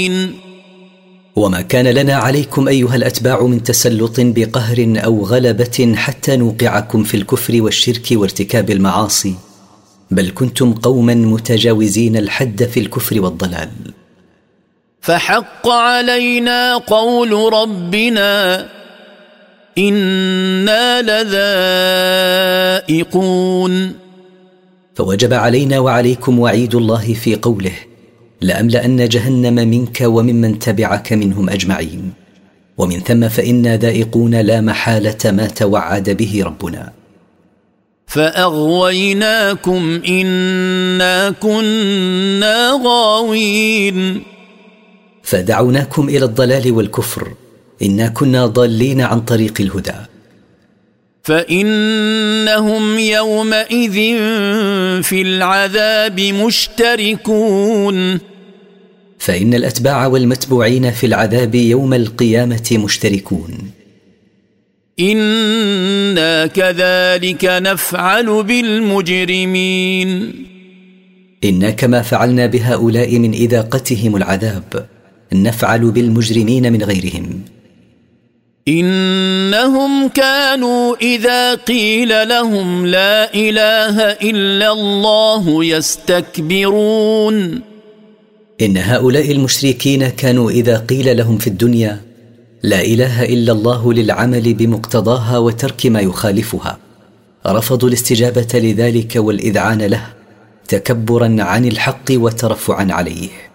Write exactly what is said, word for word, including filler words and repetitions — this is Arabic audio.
وما كان لنا عليكم أيها الأتباع من تسلط بقهر أو غلبة حتى نوقعكم في الكفر والشرك وارتكاب المعاصي، بل كنتم قوما متجاوزين الحد في الكفر والضلال. فحق علينا قول ربنا إنا لذائقون. فوجب علينا وعليكم وعيد الله في قوله لأملأن جهنم منك وممن تبعك منهم أجمعين، ومن ثم فإنا ذائقون لا محالة ما توعد به ربنا. فأغويناكم إنا كنا غاوين. فدعوناكم إلى الضلال والكفر، إنا كنا ضالين عن طريق الهدى. فإنهم يومئذ في العذاب مشتركون. فإن الأتباع والمتبوعين في العذاب يوم القيامة مشتركون. إنا كذلك نفعل بالمجرمين. إنا كما فعلنا بهؤلاء من إذاقتهم العذاب نفعل بالمجرمين من غيرهم. إنهم كانوا إذا قيل لهم لا إله إلا الله يستكبرون. إن هؤلاء المشركين كانوا إذا قيل لهم في الدنيا لا إله إلا الله للعمل بمقتضاها وترك ما يخالفها رفضوا الاستجابة لذلك والإذعان له تكبرا عن الحق وترفعا عليه.